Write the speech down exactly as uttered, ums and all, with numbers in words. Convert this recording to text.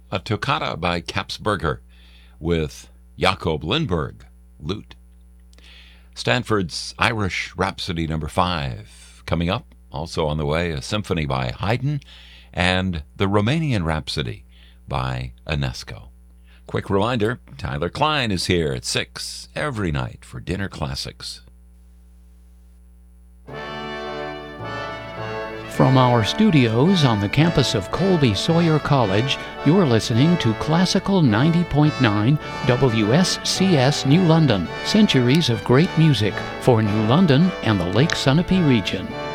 a toccata by Kapsberger with Jakob Lindberg, lute. Stanford's Irish Rhapsody number five. Coming up, also on the way, a symphony by Haydn and the Romanian Rhapsody by Ionesco. Quick reminder, Tyler Klein is here at six every night for Dinner Classics. From our studios on the campus of Colby Sawyer College, you're listening to Classical ninety point nine W S C S New London, centuries of great music for New London and the Lake Sunapee region.